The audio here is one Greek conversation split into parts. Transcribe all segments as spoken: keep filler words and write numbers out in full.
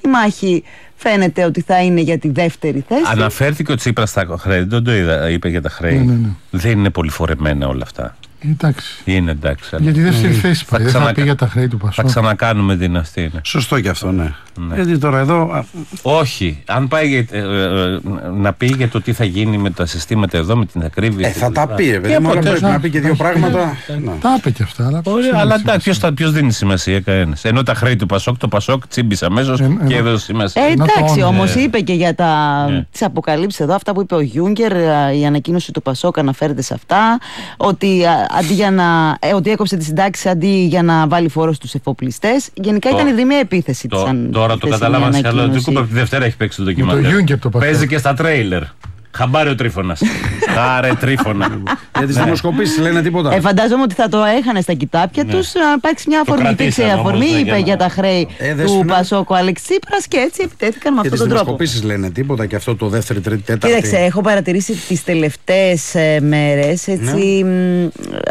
Η μάχη φαίνεται ότι θα είναι για τη δεύτερη θέση. Αναφέρθηκε ο Τσίπρας στα χρέη, δεν το είδα, είπε για τα χρέη. Ναι, ναι, ναι. Δεν είναι πολύ φορεμένα όλα αυτά. Εντάξει. Είναι εντάξει. Αλλά... Για τη δεύτερη ναι. θέση πάει. Δεν θα πει για τα χρέη του Πασόκ. Θα ξανακάνουμε την αυτή. Ναι. Σωστό και αυτό, ναι. ναι. Γιατί τώρα εδώ. Όχι. Αν πάει ε, ε, ε, να πει για το τι θα γίνει με τα συστήματα εδώ, με την ακρίβεια. Ε, θα τα πει, ε, παιδί. Μόνο πρέπει να πει και δύο πράγματα. Τα είπε και αυτά. Αλλά, αλλά εντάξει, ποιο δίνει σημασία, κανένα. Ενώ τα χρέη του Πασόκ, το Πασόκ τσίμπησε αμέσως και έδωσε σημασία. Ε, εντάξει, όμως είπε και για τις αποκαλύψεις εδώ, αυτά που είπε ο Γιούγκερ, η ανακοίνωση του Πασόκ αναφέρεται σε αυτά, ότι αντί για να. Ε, ότι έκοψε τις συντάξεις αντί για να βάλει φόρο στους εφοπλιστές. Γενικά το, ήταν η δρυμαία επίθεση της. Τώρα το καταλάβαμε σε άλλο. Από τη Δευτέρα έχει παίξει το ντοκιμαντέρ. Παίζει και στα τρέιλερ. Χαμπάρει ο Τρίφωνας. Άρε Τρίφωνα. Για τις δημοσκοπήσεις λένε τίποτα. Ε, φαντάζομαι ότι θα το έχανε στα κοιτάπια ναι. τους. Να υπάρξει μια αφορμή. Υπήρξε αφορμή, είπε για, για τα χρέη ε, του Πασόκ ο Αλέξης Τσίπρας και έτσι επιτέθηκαν με αυτόν τον τρόπο. Για τις δημοσκοπήσεις λένε τίποτα και αυτό το δεύτερη, τρίτη, τέταρτη. Κοίταξε, έχω παρατηρήσει τις τελευταίες ε, μέρες έτσι. Ναι.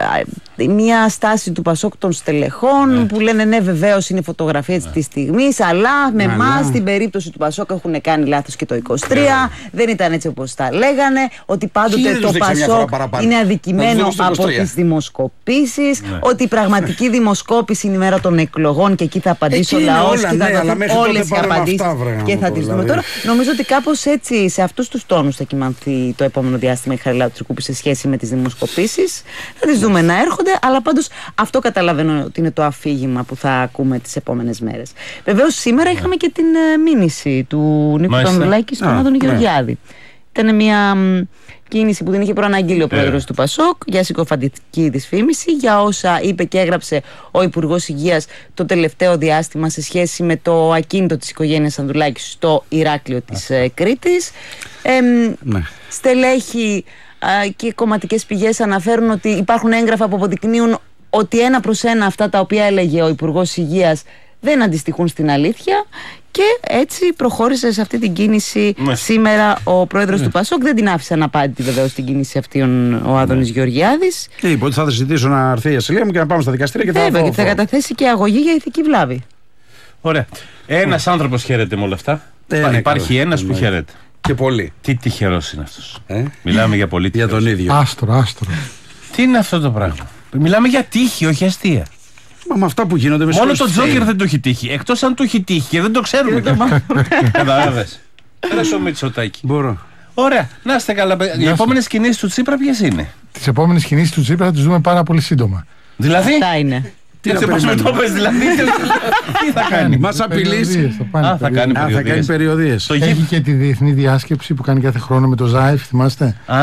Μια στάση του Πασόκ των στελεχών ναι. που λένε ναι, βεβαίως είναι φωτογραφία ναι. της στιγμής, αλλά με εμάς ναι. στην περίπτωση του Πασόκ έχουν κάνει λάθος και το είκοσι τρία. Ναι. Δεν ήταν έτσι όπως τα λέγανε. Ότι πάντοτε το Πασόκ είναι αδικημένο από τις δημοσκοπήσεις. Ναι. Ότι η πραγματική δημοσκόπηση είναι η μέρα των εκλογών και εκεί θα απαντήσει ο λαός και θα δώσουν όλες οι απαντήσεις και θα τις δούμε τώρα. Νομίζω ότι κάπως έτσι σε αυτούς τους τόνους θα κυμανθεί το επόμενο διάστημα η Χαριλάου Τρικούπη σε σχέση με τις δημοσκοπήσεις. Θα τις δούμε να έρχονται. Αλλά πάντως αυτό καταλαβαίνω ότι είναι το αφήγημα που θα ακούμε τις επόμενες μέρες. Βεβαίως σήμερα yeah. είχαμε και την uh, μήνυση του Νίκου Πανδουλάκη στον Άδωνη Γεωργιάδη. Yeah. Ήταν μια μ, κίνηση που την είχε προαναγγείλει ο πρόεδρος yeah. του Πασόκ για συκοφαντική δυσφήμιση, για όσα είπε και έγραψε ο Υπουργός Υγείας το τελευταίο διάστημα σε σχέση με το ακίνητο της οικογένειας Ανδρουλάκη στο Ηράκλειο της uh, Κρήτης. Ε, yeah. Στελέχη και κομματικές πηγές αναφέρουν ότι υπάρχουν έγγραφα που αποδεικνύουν ότι ένα προς ένα αυτά τα οποία έλεγε ο Υπουργός Υγείας δεν αντιστοιχούν στην αλήθεια και έτσι προχώρησε σε αυτή την κίνηση ναι. σήμερα ο πρόεδρος ναι. του Πασόκ. Δεν την άφησε αναπάντητη βεβαίως στην κίνηση αυτή ο Άδωνης ναι. Γεωργιάδης. Και είπε ότι θα ζητήσω να έρθει η ασυλία μου και να πάμε στα δικαστήρια και θα Βέβαια, και θα καταθέσει και αγωγή για ηθική βλάβη. Ωραία. Ένας άνθρωπος χαίρεται με όλα αυτά. Ε, Υπάρχει ένας που χαίρεται. Και πολύ. Τι τυχερός είναι αυτός. Ε? Μιλάμε για πολύ για τον ίδιο. Άστρο, άστρο. Τι είναι αυτό το πράγμα. Μιλάμε για τύχη, όχι αστεία. Μα με αυτά που γίνονται με μόνο το Τζόκερ δεν το έχει τύχει. Εκτός αν το έχει τύχει και δεν το ξέρουμε. Καταλάβες. Πέρασε ο Μητσοτάκη. Μπορώ. Ωραία. Να είστε καλά. Οι επόμενες κινήσεις του Τσίπρα ποιες είναι? Τις επόμενες κινήσεις του Τσίπρα θα τις δούμε πάρα πολύ σύντομα. Δηλαδή. Αυτά είναι. Τι έτσι όπως με το πες δηλαδή. Τι θα κάνει. Μας απειλήσει. Θα κάνει περιοδίες. Έχει και τη διεθνή διάσκεψη που κάνει κάθε χρόνο με το ΖΑΕΦ, θυμάστε? Α,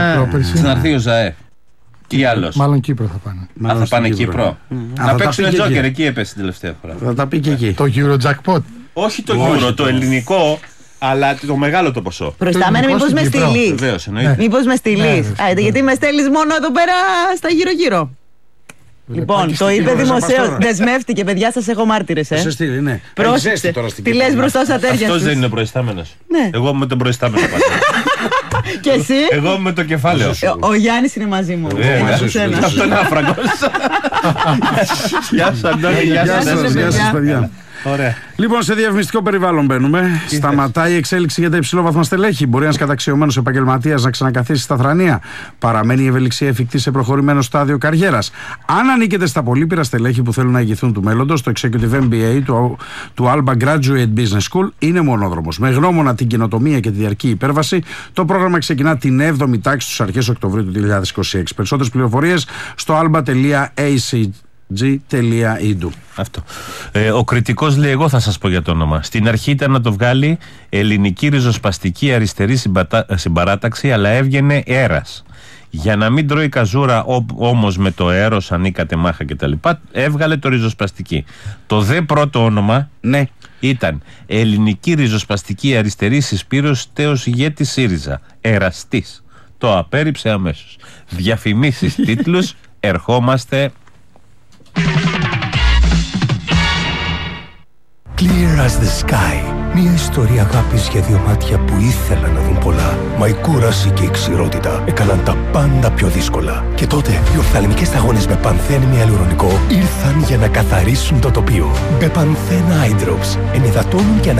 να έρθει ο ΖΑΕΦ. Τι άλλος? Μάλλον Κύπρο θα πάνε. Α, θα πάνε Κύπρο. Να παίξουν Τζόκερ, εκεί έπεσε την τελευταία φορά. Θα τα πει και εκεί. Το Eurojackpot. Όχι το Euro, το ελληνικό. Αλλά το μεγάλο το ποσό. Προϊστάμενε, μήπως με στείλει. Μήπως με στείλει. Γιατί με στέλνεις μόνο εδώ πέρα στα γύρω-γύρω. Λοιπόν, το είπε δημοσίως. Δεσμεύτηκε, παιδιά, σας έχω μάρτυρες. Ε. Σε στείλει, ναι. Πρόσεξε. Τι λες μπροστά στα τέρια. Αυτός δεν είναι προϊστάμενος. Ναι. Εγώ με τον προϊστάμενο πάντα. Και εσύ? Εγώ με το κεφάλαιο. Ο Γιάννης είναι μαζί μου. Αυτό είναι άφραγκος. Γεια σας, Αντώνη. Γεια σας, παιδιά. Ωραία. Λοιπόν, σε διαφημιστικό περιβάλλον μπαίνουμε. Τι Σταματάει θες? Η εξέλιξη για τα υψηλόβαθμα στελέχη. Μπορεί ένας καταξιωμένος επαγγελματίας να ξανακαθίσει στα θρανία. Παραμένει η ευελιξία εφικτή σε προχωρημένο στάδιο καριέρας. Αν ανήκετε στα πολύπειρα στελέχη που θέλουν να ηγηθούν του μέλλοντος, το Executive εμ μπι έι του, του Alba Graduate Business School είναι μονόδρομος. Με γνώμονα την καινοτομία και τη διαρκή υπέρβαση, το πρόγραμμα ξεκινά την έβδομη τάξη στους αρχές Οκτωβρίου του δύο χιλιάδες είκοσι έξι. Περισσότερες πληροφορίες στο alba τελεία έι σι τζι τελεία ι ντι. Αυτό. Ε, ο κριτικός λέει: εγώ θα σας πω για το όνομα. Στην αρχή ήταν να το βγάλει ελληνική ριζοσπαστική αριστερή συμπατα... συμπαράταξη, αλλά έβγαινε έρας. Για να μην τρώει καζούρα όμως με το έρος, ανήκατε μάχα κτλ., έβγαλε το ριζοσπαστική. Το δε πρώτο όνομα ναι. ήταν ελληνική ριζοσπαστική αριστερή συσπήρωση τέος ηγέτη ΣΥΡΙΖΑ. Εραστής. Το απέρριψε αμέσως. Διαφημίσεις, τίτλους, ερχόμαστε. Clear as the sky. Μια ιστορία αγάπης για δύο μάτια που ήθελαν να δουν πολλά. Μα η κούραση και η ξηρότητα έκαναν τα πάντα πιο δύσκολα. Και τότε οι οφθαλμικές σταγόνες με πανθένη ιαλουρονικό ήρθαν για να καθαρίσουν το τοπίο. Με πανθένα eye drops ενυδατώνουν και